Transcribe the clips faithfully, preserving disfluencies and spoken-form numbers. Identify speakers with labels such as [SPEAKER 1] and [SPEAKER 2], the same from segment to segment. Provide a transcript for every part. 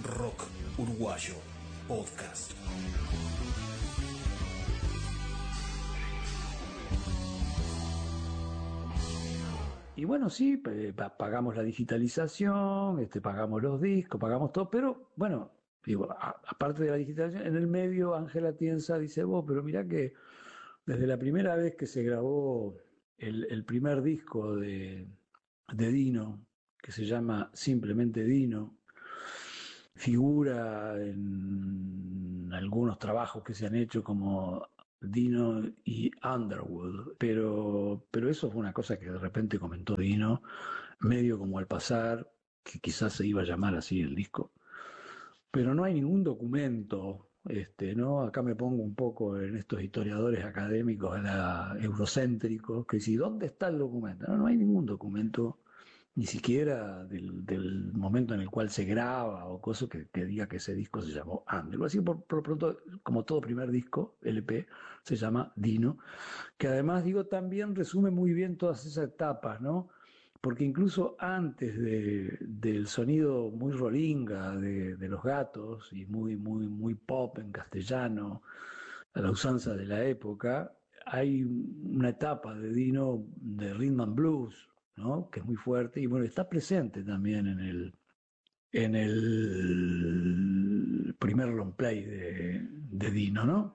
[SPEAKER 1] Rock Uruguayo Podcast.
[SPEAKER 2] Y bueno, sí, pagamos la digitalización, este, pagamos los discos, pagamos todo, pero bueno, digo, a, aparte de la digitalización, en el medio Ángela Tienza dice, vos, pero mirá que desde la primera vez que se grabó el, el primer disco de, de Dino, que se llama simplemente Dino, figura en algunos trabajos que se han hecho como Dino y Underwood, pero, pero eso fue una cosa que de repente comentó Dino, medio como al pasar, que quizás se iba a llamar así el disco, pero no hay ningún documento. Este, ¿no? Acá me pongo un poco en estos historiadores académicos la, eurocéntricos, que si, ¿dónde está el documento? No, no hay ningún documento, ni siquiera del, del momento en el cual se graba o cosas que, que diga que ese disco se llamó Under. Así por, por pronto, como todo primer disco, L P, se llama Dino, que además, digo, también resume muy bien todas esas etapas, ¿no? Porque incluso antes de, del sonido muy rolinga de, de Los Gatos y muy, muy, muy pop en castellano, a la usanza de la época, hay una etapa de Dino de rhythm and blues, ¿no? Que es muy fuerte y bueno, está presente también en el, en el primer long play de, de Dino, ¿no?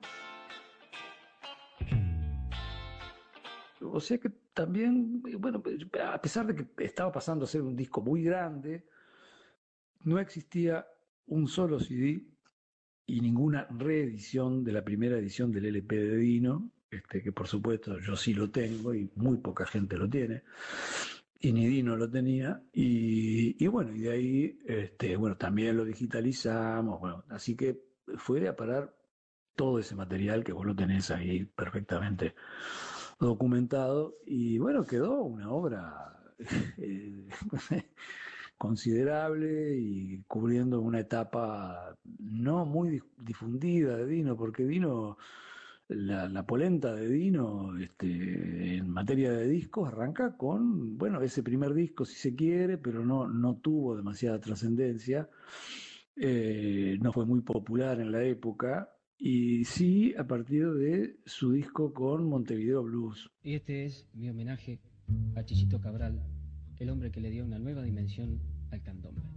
[SPEAKER 2] O sea que también, bueno, a pesar de que estaba pasando a ser un disco muy grande, no existía un solo C D y ninguna reedición de la primera edición del L P de Dino, este, que por supuesto yo sí lo tengo y muy poca gente lo tiene, y ni Dino lo tenía, y, y bueno, y de ahí, este, bueno, también lo digitalizamos, bueno, así que fue a parar todo ese material que vos lo tenés ahí perfectamente documentado y bueno, quedó una obra eh, considerable y cubriendo una etapa no muy difundida de Dino, porque Dino, la, la polenta de Dino este, en materia de discos arranca con, bueno, ese primer disco si se quiere, pero no, no tuvo demasiada trascendencia, eh, no fue muy popular en la época. Y sí, a partir de su disco con Montevideo Blues.
[SPEAKER 3] Y este es mi homenaje a Chichito Cabral, el hombre que le dio una nueva dimensión al candombe.